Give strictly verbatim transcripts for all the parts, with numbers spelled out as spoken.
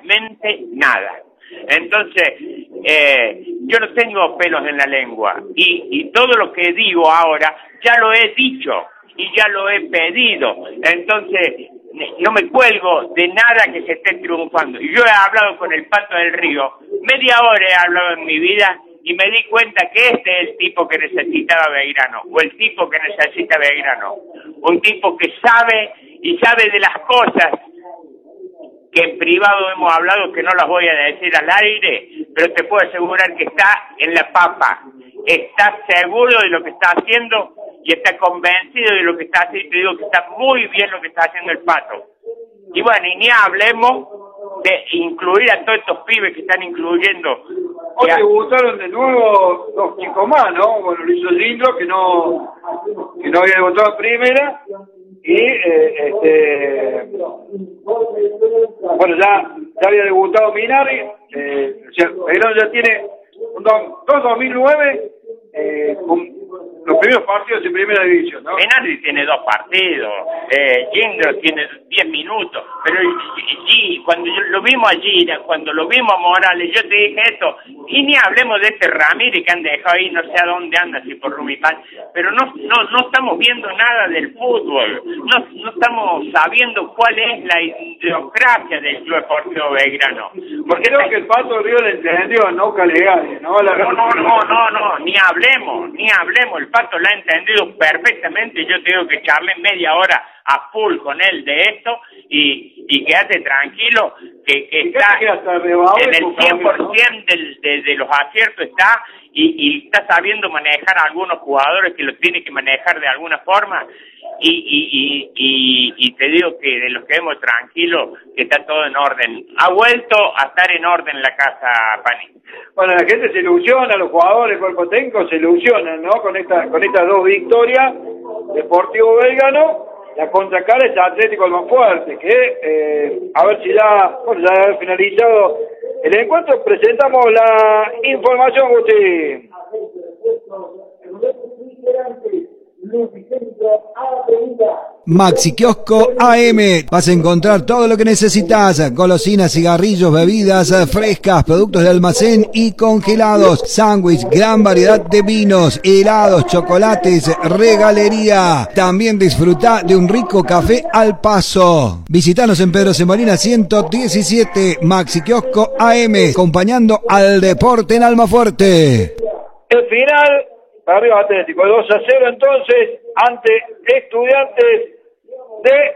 absolutamente nada. Entonces, eh, yo no tengo pelos en la lengua y, y todo lo que digo ahora ya lo he dicho y ya lo he pedido. Entonces, no me cuelgo de nada que se esté triunfando. Yo he hablado con el Pato del Río, media hora he hablado en mi vida y me di cuenta que este es el tipo que necesitaba Belgrano, o el tipo que necesita Belgrano. Un tipo que sabe y sabe de las cosas que en privado hemos hablado, que no las voy a decir al aire, pero te puedo asegurar que está en la papa, está seguro de lo que está haciendo y está convencido de lo que está haciendo. Te digo que está muy bien lo que está haciendo el Pato. Y bueno, y ni hablemos de incluir a todos estos pibes que están incluyendo. Hoy te gustaron de nuevo dos chicos más, ¿no? Bueno, lo hizo Lindro, que no, que no había debutado en primera. Y eh, este bueno, ya, ya había debutado Minarri, eh, o sea, Belgrano ya tiene un dos, dos mil nueve eh, con los primeros partidos en primera división, ¿no? Minarri tiene dos partidos, eh, Gindro tiene diez minutos, pero allí, cuando yo, lo vimos allí, cuando lo vimos a Morales, yo te dije esto, y ni hablemos de este Ramírez que han dejado ahí, no sé a dónde anda, si por Rumipán, pero no, no, no estamos viendo nada del fútbol, no, no estamos sabiendo cuál es la idiosincrasia del Club Deportivo Belgrano. Porque creo que el Pato Río le entendió, ¿no? Calegari, ¿no? La... No, no, no, no, no, ni hablemos, ni hablemos, el Pato la ha entendido perfectamente. Yo te digo que charlé media hora a full con él de esto y, y quédate tranquilo que, que está que hasta en el cien por ciento del, de, de los aciertos está y, y está sabiendo manejar a algunos jugadores que los tiene que manejar de alguna forma y, y, y, y, y te digo que de los que vemos tranquilos que está todo en orden. Ha vuelto a estar en orden la casa, Pani. Bueno, la gente se ilusiona, los jugadores, el cuerpo técnico se ilusionan, ¿no? Con esta, con estas dos victorias, Deportivo Belgrano, la contracara es Atlético el más fuerte, que eh, a ver si ya, bueno, ya ha finalizado el encuentro, presentamos la información, Gusti. Maxi Kiosco A M, vas a encontrar todo lo que necesitas: golosinas, cigarrillos, bebidas frescas, productos de almacén y congelados, sándwich, gran variedad de vinos, helados, chocolates, regalería. También disfruta de un rico café al paso. Visítanos en Pedro Semolina ciento diecisiete, Maxi Kiosco A M, acompañando al deporte en Almafuerte. El final, Barrio Atlético, dos a cero entonces, ante Estudiantes de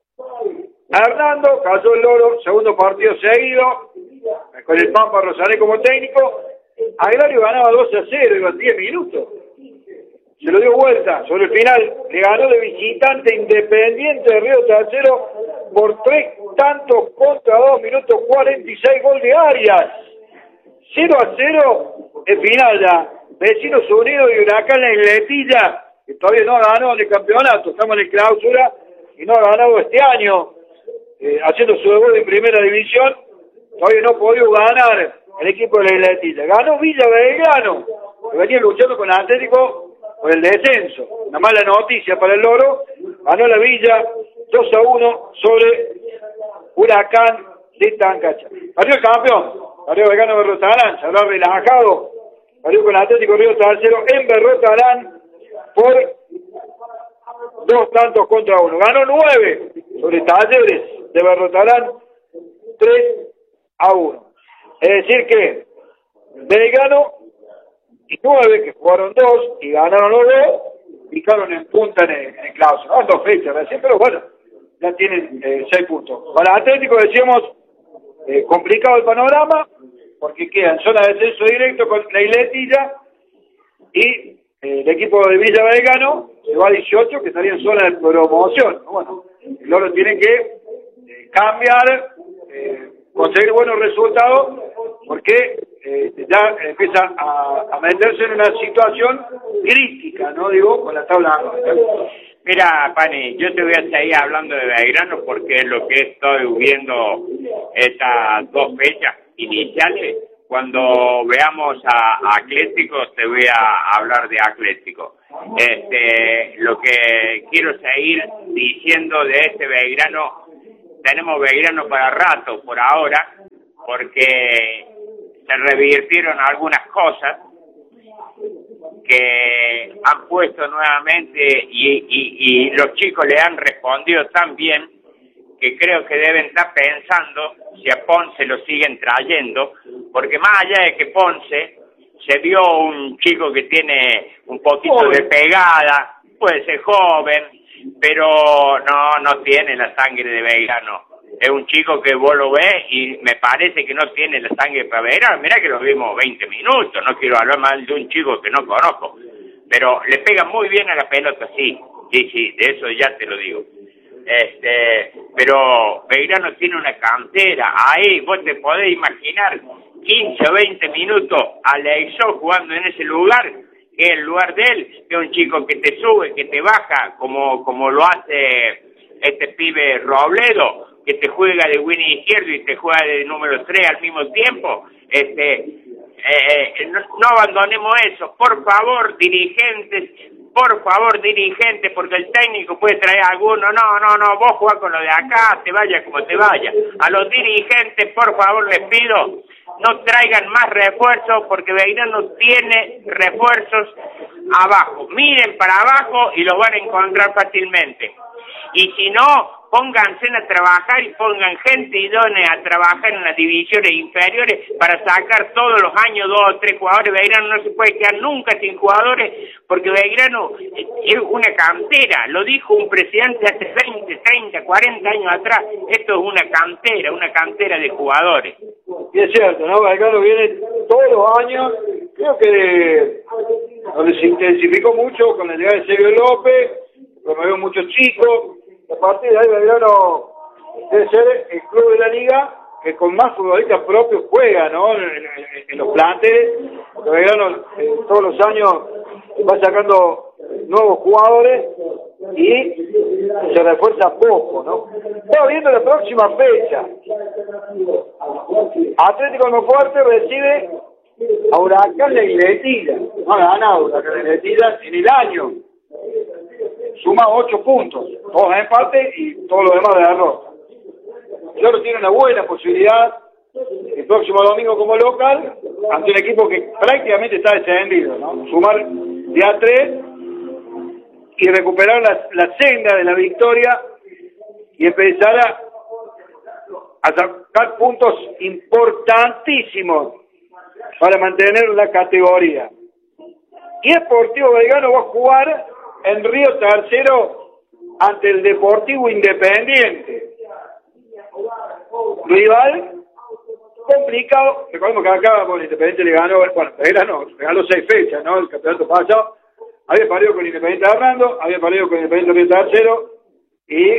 Hernando. Cayó el Loro, segundo partido seguido, con el Pampa Rosalé como técnico. Agrario ganaba dos a cero, iba diez minutos. Se lo dio vuelta sobre el final, le ganó de visitante Independiente de Río Tercero por tres tantos contra dos minutos cuarenta y seis, gol de Arias. cero a cero, el final ya. Vecinos Unidos y Huracán en Letilla, que todavía no ha ganado en el campeonato, estamos en el clausura y no ha ganado este año, eh, haciendo su debut en primera división, todavía no ha podido ganar el equipo de la Letilla. Ganó Villa Belgrano, que venía luchando con Atlético por el descenso. Una mala noticia para el Loro, ganó la Villa dos a uno sobre Huracán de Tancacha. Partió el campeón, partió Belgrano de Berrotalán, se habrá relajado. Salió con Atlético Río Tercero en Berrotalán por dos tantos contra uno. Ganó nueve sobre Talleres de Berrotalán, tres a uno. Es decir que Belgrano y nueve, que jugaron dos y ganaron los dos, picaron en punta en el, en el clausura. No, dos fechas recién, pero bueno, ya tienen eh, seis puntos. Para Atlético decíamos, eh, complicado el panorama, porque queda en zona de descenso directo con la Letilla y eh, el equipo de Villa Belgrano se va a dieciocho, que estaría en zona de promoción. Bueno, luego tienen que eh, cambiar, eh, conseguir buenos resultados, porque eh, ya empieza a, a meterse en una situación crítica, ¿no? Digo, con la tabla. Mira, Pani, yo te voy a seguir hablando de Belgrano porque es lo que estoy viendo estas dos fechas iniciales. Cuando veamos a, a Atlético, te voy a hablar de Atlético. Este, lo que quiero seguir diciendo de este Belgrano, tenemos Belgrano para rato por ahora, porque se revirtieron algunas cosas que han puesto nuevamente y, y, y los chicos le han respondido tan bien que creo que deben estar pensando si a Ponce lo siguen trayendo, porque más allá de que Ponce se vio un chico que tiene un poquito de pegada, puede ser joven, pero no, no tiene la sangre de Belgrano. Es un chico que vos lo ves y me parece que no tiene la sangre para Belgrano. Mirá que lo vimos veinte minutos, no quiero hablar mal de un chico que no conozco, pero le pega muy bien a la pelota, sí, sí, sí, de eso ya te lo digo. Este, pero Belgrano tiene una cantera, ahí vos te podés imaginar quince o veinte minutos a Leixó jugando en ese lugar, que es el lugar de él, que es un chico que te sube, que te baja, como, como lo hace este pibe Robledo, que te juega de winning izquierdo y te juega de número tres al mismo tiempo. Este, eh, no, no abandonemos eso, por favor, dirigentes, por favor, dirigentes, porque el técnico puede traer a alguno, no, no, no, vos jugás con lo de acá, te vaya como te vaya. A los dirigentes, por favor, les pido, no traigan más refuerzos, porque Belgrano tiene refuerzos abajo. Miren para abajo y los van a encontrar fácilmente. Y si no, pónganse a trabajar y pongan gente idónea a trabajar en las divisiones inferiores para sacar todos los años dos o tres jugadores. Belgrano no se puede quedar nunca sin jugadores, porque Belgrano es una cantera, lo dijo un presidente hace veinte, treinta, cuarenta años atrás. Esto es una cantera, una cantera de jugadores. Y es cierto, ¿no? Belgrano viene todos los años, creo que donde se intensificó mucho con la llegada de Sergio López, promovió muchos chicos. A partir de ahí Belgrano debe ser el club de la liga que con más futbolistas propios juega, ¿no? En, en, en los planteles, porque Belgrano eh, todos los años va sacando nuevos jugadores y se refuerza poco, ¿no? Estaba viendo la próxima fecha. Atlético Almafuerte recibe a Huracán de Iletila. No ha ganado Huracán de Iletila en el año. Suma ocho puntos, todos en empate y todo lo demás de derrota. Floro tiene una buena posibilidad el próximo domingo como local ante un equipo que prácticamente está descendido, ¿no? Sumar de a tres y recuperar la, la senda de la victoria y empezar a, a sacar puntos importantísimos para mantener la categoría. Y Sportivo Belgrano va a jugar en Río Tercero ante el Deportivo Independiente. Rival complicado. Recordemos que acá con Independiente le ganó, bueno, Belgrano regaló seis fechas, ¿no? El campeonato pasado. Había perdido con Independiente de Hernando, había perdido con Independiente Río Tercero y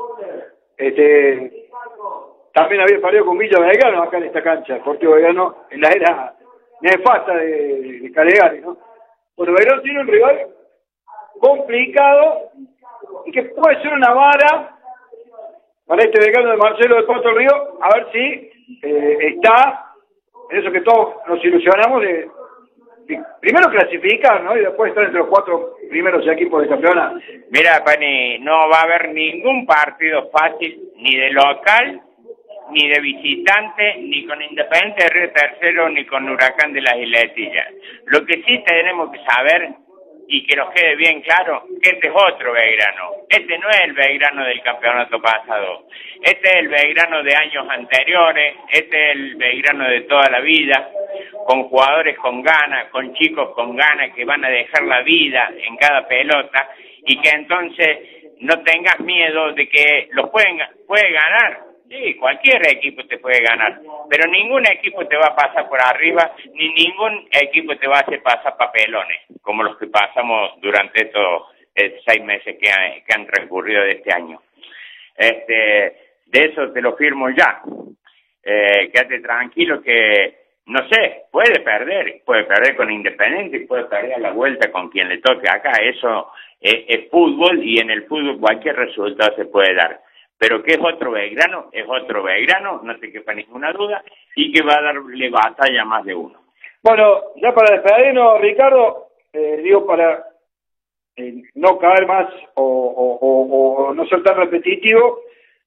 este también había perdido con Villa Belgrano acá en esta cancha, Deportivo Belgrano, en la era nefasta de, de Calegari, ¿no? Bueno, Belgrano tiene un rival complicado y que puede ser una vara para este Belgrano de Marcelo de Puerto Río, a ver si eh, está en eso que todos nos ilusionamos de, de primero clasificar, ¿no? Y después estar entre los cuatro primeros equipos de campeonato. Mira, Pani, no va a haber ningún partido fácil, ni de local, ni de visitante, ni con Independiente de Río Tercero, ni con Huracán de las Iletillas. Lo que sí tenemos que saber, y que nos quede bien claro, que este es otro Belgrano. Este no es el Belgrano del campeonato pasado. Este es el Belgrano de años anteriores, este es el Belgrano de toda la vida, con jugadores con ganas, con chicos con ganas que van a dejar la vida en cada pelota, y que entonces no tengas miedo de que los pueden puede ganar. Sí, cualquier equipo te puede ganar, pero ningún equipo te va a pasar por arriba, ni ningún equipo te va a hacer pasar papelones, como los que pasamos durante estos eh, seis meses que, ha, que han transcurrido de este año. Este, de eso te lo firmo ya. Eh, quédate tranquilo que, no sé, puede perder, puede perder con Independiente, puede perder a la vuelta con quien le toque acá. Eso es, es fútbol, y en el fútbol cualquier resultado se puede dar. Pero que es otro Belgrano, es otro Belgrano, no te quepa ninguna duda, y que va a darle batalla a más de uno. Bueno, ya para despedirnos, Ricardo, eh, digo, para eh, no caer más o, o, o, o no ser tan repetitivo,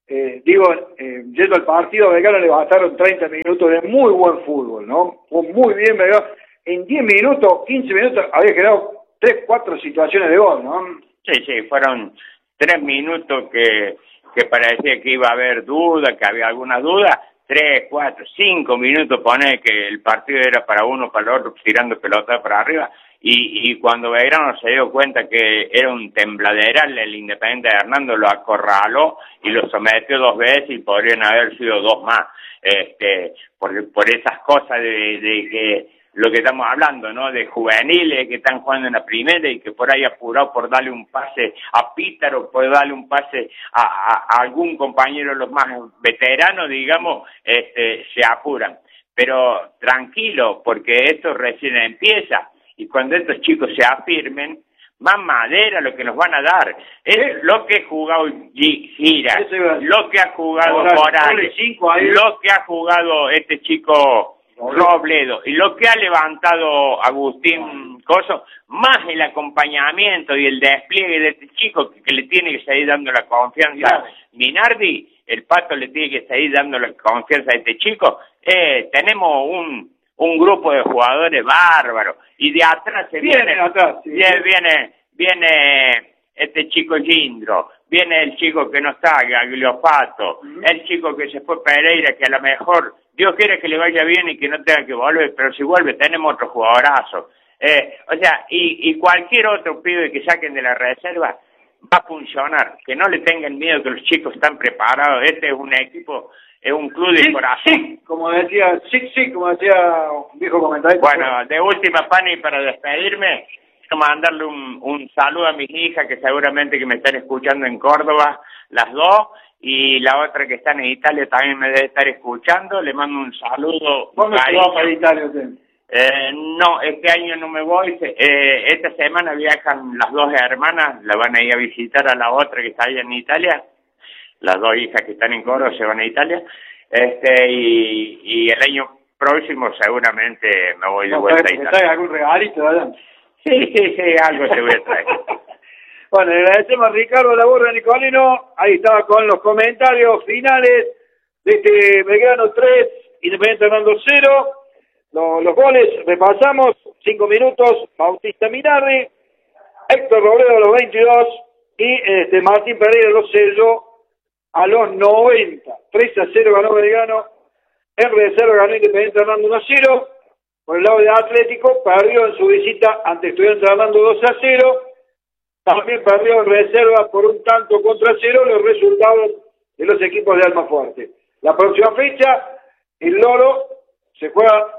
eh, digo, eh, yendo al partido, a Belgrano le bastaron treinta minutos de muy buen fútbol, ¿no? Fue muy bien Belgrano. En diez minutos, quince minutos, había generado tres, cuatro situaciones de gol, ¿no? Sí, sí, fueron tres minutos que, que parecía que iba a haber duda, que había alguna duda. Tres, cuatro, cinco minutos pone que el partido era para uno, para el otro, tirando pelota para arriba. Y, y cuando Belgrano se dio cuenta que era un tembladeral, el Independiente de Hernando lo acorraló y lo sometió dos veces y podrían haber sido dos más. Este, por, por esas cosas de, de que lo que estamos hablando, ¿no? De juveniles que están jugando en la primera y que por ahí apurado por darle un pase a Pítaro, por darle un pase a, a, a algún compañero de los más veteranos, digamos, este, se apuran. Pero tranquilo, porque esto recién empieza y cuando estos chicos se afirmen, más madera lo que nos van a dar. Es lo que ha jugado Gira, lo que ha jugado Morales, lo que ha jugado este chico Robledo y lo que ha levantado Agustín Coso, más el acompañamiento y el despliegue de este chico que, que le tiene que seguir dando la confianza. Minardi, el Pato le tiene que seguir dando la confianza a este chico. Eh, tenemos un un grupo de jugadores bárbaros y de atrás se viene, viene atrás, sí, viene, sí. viene viene este chico Gindro, viene el chico que no está, Gagliofato, uh-huh. el chico que se fue Pereira, que a lo mejor Dios quiere que le vaya bien y que no tenga que volver, pero si vuelve tenemos otro jugadorazo. Eh, o sea, y, y cualquier otro pibe que saquen de la reserva va a funcionar, que no le tengan miedo, que los chicos están preparados. Este es un equipo, es un club de sí, corazón. Sí, como decía, sí, sí, como decía un viejo comentarista. Bueno, de última, Pani, para despedirme, quiero mandarle un, un saludo a mis hijas, que seguramente que me están escuchando en Córdoba, las dos, y la otra que está en Italia también me debe estar escuchando. Le mando un saludo. ¿Dónde se va para Italia usted? Eh, no, este año no me voy. Eh, esta semana viajan las dos hermanas, la van a ir a visitar a la otra que está allá en Italia. Las dos hijas que están en Córdoba se van a Italia. Este, y, y el año próximo seguramente me voy de vuelta a Italia. ¿Me trae algún regalito, verdad? Sí, sí, sí, algo se voy a traer. Bueno, le agradecemos a Ricardo Laborda Nicolino. Ahí estaba con los comentarios finales de este Belgrano tres, Independiente Hernando cero. Los, los goles, repasamos, cinco minutos, Bautista Minardi, Héctor Robledo a los veintidós y este, Martín Pereira lo selló a los noventa. tres a cero ganó Belgrano, en reserva ganó Independiente Hernando uno a cero. Por el lado de Atlético, perdió en su visita ante Estudiantes Hernando dos a cero. También perdió en reserva por un tanto contra cero los resultados de los equipos de Almafuerte. La próxima fecha, el Loro se juega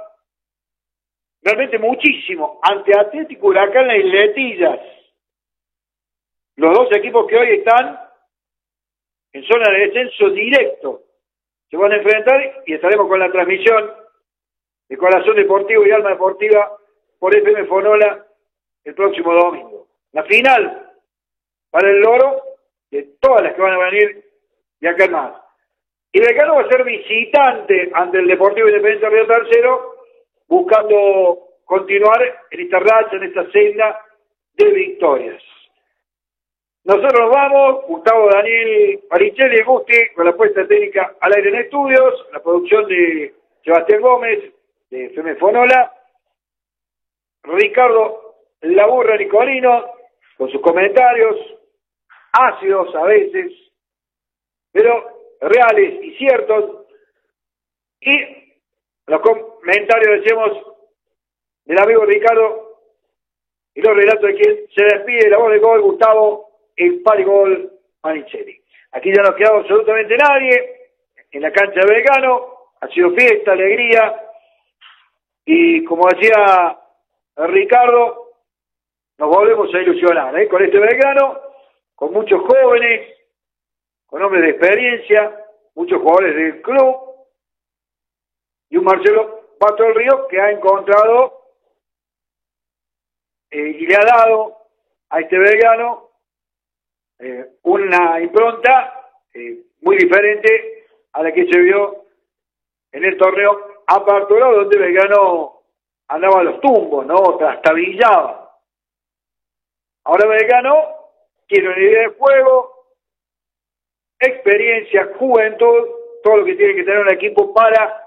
realmente muchísimo ante Atlético, Huracán y Letillas. Los dos equipos que hoy están en zona de descenso directo se van a enfrentar y estaremos con la transmisión de Corazón Deportivo y Alma Deportiva por F M Fonola el próximo domingo. La final para el Loro de todas las que van a venir de acá en más. Y Belgrano va a ser visitante ante el Deportivo Independiente Río Tercero, buscando continuar en esta racha, en esta senda de victorias. Nosotros nos vamos, Gustavo Daniel Paricelli y Gusti, con la puesta técnica al aire en estudios, la producción de Sebastián Gómez, de F M Fonola, Ricardo Laburra Nicolino, con sus comentarios, ácidos a veces, pero reales y ciertos, y los comentarios, decíamos, del amigo Ricardo, y los relatos de quien se despide, la voz de gol, Gustavo, el Parigol Manicelli. Aquí ya no ha quedado absolutamente nadie, en la cancha de Belgrano, ha sido fiesta, alegría, y como decía Ricardo, nos volvemos a ilusionar, ¿eh? Con este Belgrano, con muchos jóvenes, con hombres de experiencia, muchos jugadores del club, y un Marcelo Pato del Río que ha encontrado eh, y le ha dado a este Belgrano eh, una impronta eh, muy diferente a la que se vio en el torneo aperturado, donde Belgrano andaba a los tumbos, ¿no? Trastabillaba. Ahora Belgrano tiene una idea de juego, experiencia, juventud, todo lo que tiene que tener un equipo para